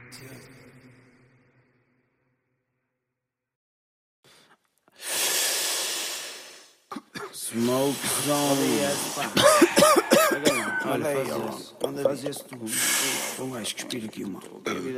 Smoke zone. Olha aí, faz isso tu. Um gajo que espira aqui, mano.